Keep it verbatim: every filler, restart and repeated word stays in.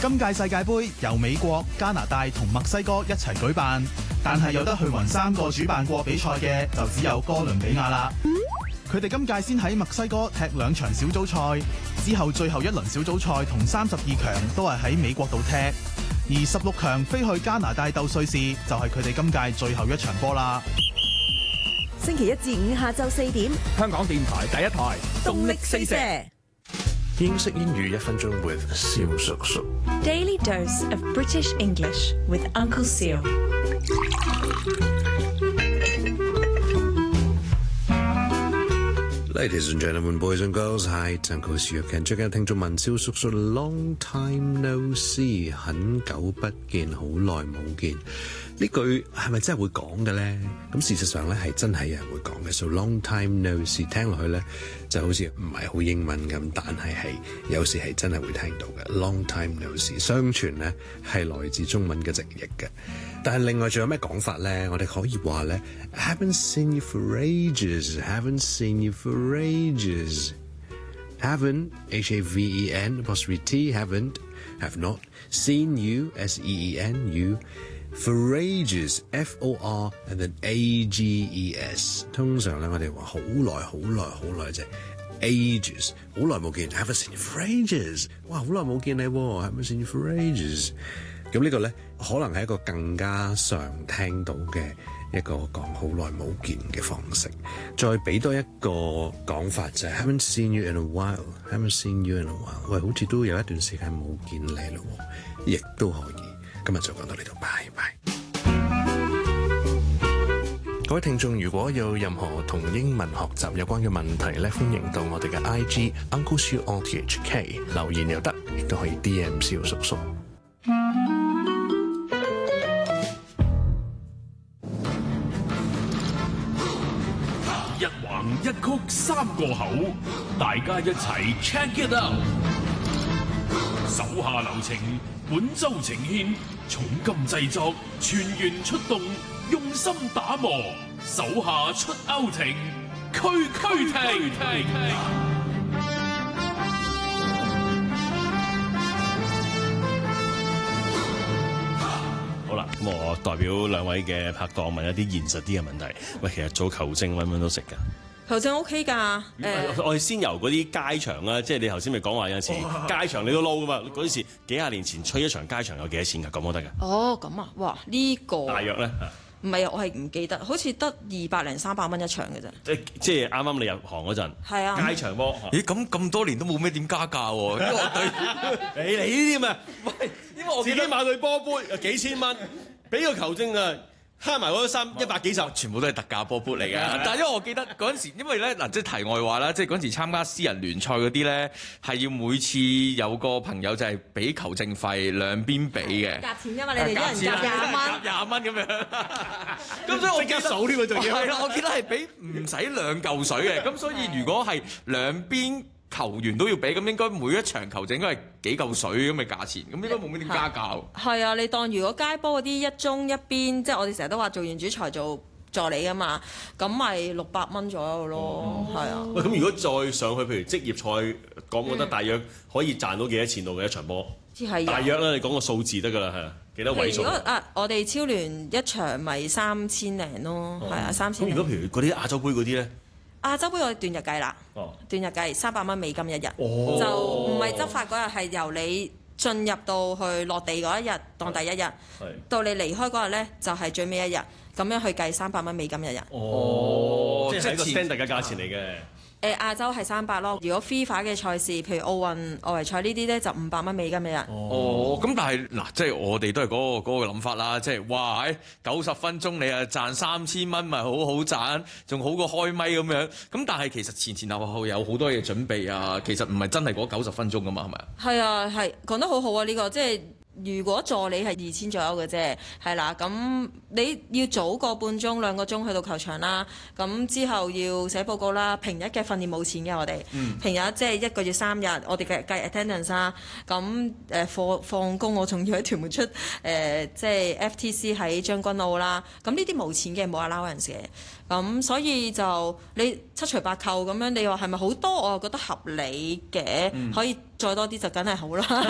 今屆世界盃由美國、加拿大同墨西哥一齊舉辦，但係有得去勻三個主辦國比賽嘅就只有哥倫比亞啦。佢哋今屆先喺墨西哥踢兩場小組賽，之後最後一輪小組賽同三十二強都係喺美國度踢，而十六強飛去加拿大鬥瑞士就係佢哋今屆最後一場波啦。 星期一至五下晝四點， 香港電台第一台動力四射。 英式英語一分鐘 with 蕭叔叔。 Daily dose of British English with Uncle Seal。 Ladies and gentlemen, boys and girls, hi, Uncle Seal。 最近聽眾問蕭叔叔 Long time no see， 很久不見，好耐冇見。呢句係咪真係會講嘅咧？咁事實上咧係真係有人會講嘅。So long time no see 聽落去咧就好似唔係好英文咁，但係係有時係真係會聽到嘅。Long time no see 相傳咧係來自中文嘅直譯嘅。但係另外仲有咩講法咧？我哋可以話咧 Haven't seen you for ages, haven't seen you for ages. Haven't, H A V E N apostrophe T, haven't, have not seen you, S E E N, you.For ages, F O R and then A G E S。 通常咧，我哋話好耐、好耐、好耐啫。Ages， 好耐冇見 ，haven't seen you for ages。哇，好耐冇見你喎 ，haven't seen you for ages。咁呢個咧，可能係一個更加常聽到嘅一個講好耐冇見嘅方式。再俾多一個講法就係 haven't seen you in a while，haven't seen you in a while。喂，好似都有一段時間冇見你咯，亦都可以。今日就講到呢度，拜拜。各位聽眾，如果有任何同英文學習有關嘅問題咧，歡迎到我哋嘅 I G Uncle Siu O T H K 留言又得，亦都可以 D M 蕭叔叔。 一橫一曲三個口，大家一齊 check it out。手下留情，本周呈獻重金製作，全員出動，用心打磨，手下出歐庭，區區停。 好啦，咁我代表兩位嘅拍檔問一啲現實啲嘅問題。喂，其實做球證揾唔揾到食㗎？ 球證 OK 㗎，誒、 呃，我哋先由嗰啲街場啦，即係你頭先咪講話有陣時街場你都撈㗎嘛？嗰陣時幾廿年前吹一場街場有幾多錢㗎？講都得㗎。 哦，咁啊，哇，呢、這個大約咧， 唔係啊，我係唔記得，好似得二百零三百蚊一場嘅啫。 即即係啱啱你入行嗰陣， 係啊， 街場波。 咦，咁咁多年都冇咩點加價喎？因為我對你你呢啲啊，喂，因為我自己買對波杯有幾千蚊，俾個球證啊。慳埋嗰衫一百幾十， 全部都係特價波杯嚟嘅。但係因為我記得嗰陣時，因為咧嗱，即係題外話啦，即係嗰陣時參加私人聯賽嗰啲咧，係要每次有個朋友就係俾球證費兩邊俾嘅。 夾錢㗎嘛，你哋一人夾廿蚊， 廿蚊咁樣。咁所以我記得數呢個仲要係啦，我記得係俾唔使兩嚿水嘅。咁所以如果係兩邊球員都要俾，咁應該每一場球證應該係幾嚿水咁嘅價錢，咁應該冇乜點加價。 係啊，你當如果街波嗰啲一中一邊，即係我哋成日都話做完主裁做助理㗎嘛，咁咪六百蚊左右咯，係、嗯、啊。 喂，咁如果再上去，譬如職業賽，講覺得大約可以賺到幾多錢到嘅一場波？ 係大約啦，你講個數字得㗎啦，係啊，幾多位數？ 如果啊，我哋超聯一場咪三千零咯，係、哦、啊，三千。 咁如果譬如嗰啲亞洲杯嗰啲咧？ 亞洲杯我段日計啦， 哦、 段日計三百蚊美金一日， 哦、 就唔係執法嗰日，係由你進入到去落地嗰一日當第一日，到你離開嗰日咧就係、是、最尾一日，咁樣去計三百蚊美金一日。 哦，即係一個 standard 嘅價錢嚟嘅。 誒亞洲係三百咯，如果 FIFA 嘅賽事，譬如奧運外圍賽呢啲咧，就五百蚊美金一日。 哦，咁但係嗱，即係我哋都係嗰個嗰個諗法啦，即係哇喺九十分鐘你啊賺三千蚊，咪好好賺，仲好過開咪咁樣。咁但係其實前前後後有好多嘢準備啊，其實唔係真係嗰九十分鐘噶嘛，係咪啊？ 係啊，係講得好好啊！呢個即係。如果助理係二千左右嘅啫，係啦，咁你要早個半鐘兩個鐘去到球場啦，咁之後要寫報告啦。平日嘅訓練冇錢嘅我哋，嗯、平日即係一個月三日，我哋嘅計 attendance 啦。咁誒放放工我仲要喺屯門出誒、呃，即係 F T C 喺將軍澳啦。咁呢啲冇錢嘅冇 allowance嘅，咁所以就你七除八扣咁樣，你話係咪好多？我又覺得合理嘅，嗯、可以再多啲就梗係好啦。